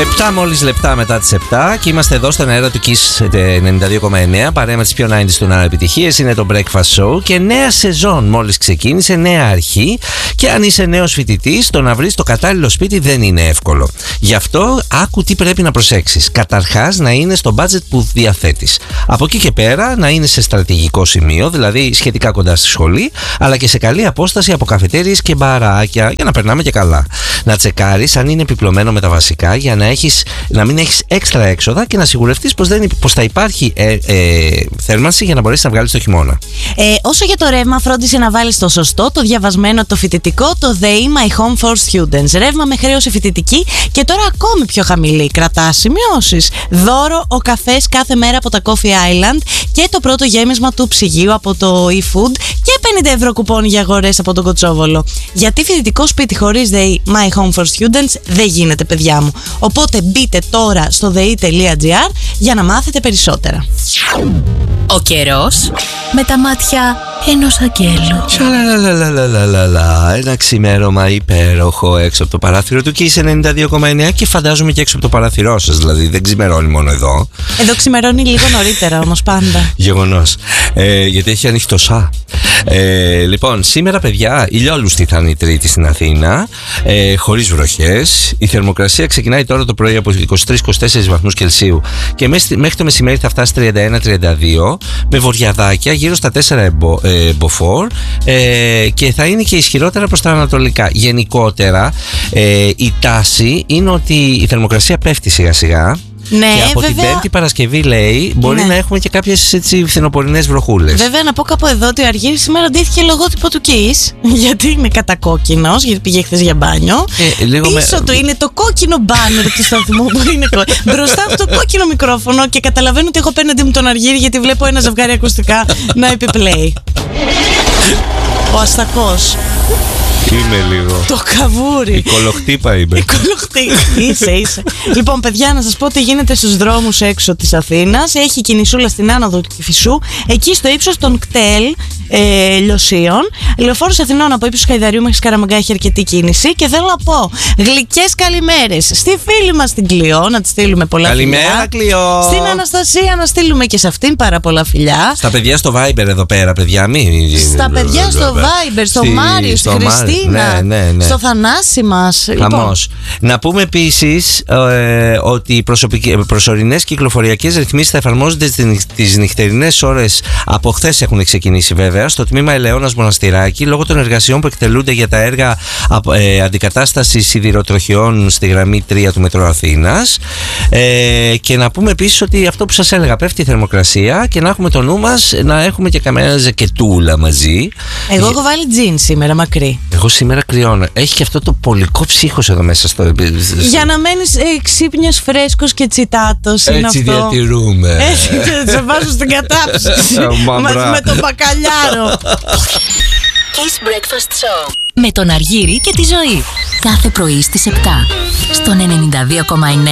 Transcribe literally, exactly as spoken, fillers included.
επτά μόλις λεπτά μετά τις επτά και είμαστε εδώ στον αέρα του Kiss ενενήντα δύο κόμμα εννέα. Παρέα με τις πιο ενενήντα του Νάρα επιτυχίες. Είναι το Breakfast Show και νέα σεζόν μόλις ξεκίνησε, νέα αρχή. Και αν είσαι νέος φοιτητής, το να βρεις το κατάλληλο σπίτι δεν είναι εύκολο. Γι' αυτό άκου τι πρέπει να προσέξεις. Καταρχάς, να είναι στο budget που διαθέτεις. Από εκεί και πέρα, να είναι σε στρατηγικό σημείο, δηλαδή σχετικά κοντά στη σχολή, αλλά και σε καλή απόσταση από καφετέριες και μπαράκια, για να περνάμε και καλά. Να τσεκάρεις αν είναι επιπλωμένο με τα βασικά, για να, έχεις, να μην έχεις έξτρα έξοδα και να σιγουρευτείς πως, δεν, πως θα υπάρχει ε, ε, θέρμανση για να μπορέσεις να βγάλεις το χειμώνα. Ε, όσο για το ρεύμα, φρόντισε να βάλεις το σωστό, το διαβασμένο, το φοιτητικό, το ΔΕΗ My Home for Students. Ρεύμα με χρέωση φοιτητική και τώρα ακόμη πιο χαμηλή. Κρατάς σημειώσεις. Δώρο ο καφές κάθε μέρα από τα Coffee Island και το πρώτο γέμισμα του ψυγείου από το eFood και πενήντα ευρώ κουπόνι για αγορές από τον Κοτσόβολο. Γιατί φοιτητικό σπίτι χωρίς ΔΕΗ My Home for Students δεν γίνεται, παιδιά μου. Οπότε μπείτε τώρα στο δei τελεία gr για να μάθετε περισσότερα. Ο καιρός με τα μάτια ενός αγγέλου. Σαλαλαλαλαλαλαλα. Ένα ξημέρωμα υπέροχο έξω από το παράθυρο του Kiss ενενήντα δύο κόμμα εννέα και φαντάζομαι και έξω από το παράθυρό σας. Δηλαδή δεν ξημερώνει μόνο εδώ. Εδώ ξημερώνει λίγο νωρίτερα όμως πάντα. Γεγονός. Ε, γιατί έχει ανοιχτοσά. Ε, λοιπόν, σήμερα, παιδιά, ηλιόλουστη θα είναι η Τρίτη στην Αθήνα. Ε, χωρίς βροχές. Η θερμοκρασία ξεκινάει τώρα το πρωί από είκοσι τρεις με είκοσι τέσσερις βαθμούς Κελσίου και μέχρι το μεσημέρι θα φτάσει τριάντα ένα με τριάντα δύο, με βοριαδάκια γύρω στα τέσσερα εμπο, ε, μποφόρ ε, και θα είναι και ισχυρότερα προς τα ανατολικά. Γενικότερα, ε, η τάση είναι ότι η θερμοκρασία πέφτει σιγά σιγά. Ναι, και από βέβαια, την Πέμπτη Παρασκευή, λέει, μπορεί ναι. να έχουμε και κάποιες έτσι φθινοπορεινές βροχούλες. Βέβαια, να πω κάπου εδώ ότι ο Αργύρης σήμερα ντύθηκε λογότυπο του Kiss, γιατί είναι κατακόκκινος, γιατί πήγε χθες για μπάνιο. Ε, λίγο Πίσω με... του είναι το κόκκινο μπάνερ του σταθμού που είναι μπροστά από το κόκκινο μικρόφωνο και καταλαβαίνω ότι έχω απέναντι μου τον Αργύρη, γιατί βλέπω ένα ζευγάρι ακουστικά να επιπλέει. Ο αστακός. Είμαι λίγο. Το καβούρι. Η κολοχτύπα είμαι. Η κολοχτύπα. Είσαι, είσαι. Λοιπόν, παιδιά, να σας πω τι γίνεται στους δρόμους έξω της Αθήνας. Έχει κινησούλα στην άνοδο του Κηφισού, εκεί στο ύψος των κτέλ ε, Λιωσίων. Λεωφόρος Αθηνών από ύψος Χαϊδαρίου μέχρι Σκαραμαγκά έχει αρκετή κίνηση. Και θέλω να πω γλυκές καλημέρες στη φίλη μας την Κλειό, να τη στείλουμε πολλά Καλημέρα, φιλιά. Κλειό. Στην Αναστασία να στείλουμε και σε αυτήν πάρα πολλά φιλιά. Στα παιδιά στο Viber εδώ πέρα, παιδιά. Μη... Στα παιδιά στο Viber, στο στη... Μάριο, στη Χριστίνα, ναι, ναι, ναι. στο Θανάση μας. Χαμός. Λοιπόν. Να πούμε επίσης ε, ότι οι προσωρινές κυκλοφοριακές ρυθμίσεις θα εφαρμόζονται τις νυχτερινές ώρες. Από χθες έχουν ξεκινήσει, βέβαια, στο τμήμα Ελαιώνας Μοναστηράκι, λόγω των εργασιών που εκτελούνται για τα έργα ε, αντικατάστασης σιδηροτροχιών στη γραμμή τρία του Μετρό Αθήνας. Ε, και να πούμε επίσης ότι αυτό που σας έλεγα, πέφτει η θερμοκρασία και να έχουμε το νου μας να έχουμε και καμένα ζακετούλα μαζί. Εγώ έχω βάλει τζιν σήμερα, μακρύ. Εγώ σήμερα κρυώνω. Έχει και αυτό το πολικό ψύχος εδώ μέσα στο. Για να μένεις ε, ξύπνιος, φρέσκος και τσιτάτος. Έτσι είναι αυτό. Διατηρούμε. Έτσι, σε βάζω στην κατάψυξη. Μαζί με τον μπακαλιάρο. Kiss Breakfast Show με τον Αργύρη και τη Ζωή. Κάθε πρωί στις επτά στον ενενήντα δύο κόμμα εννέα.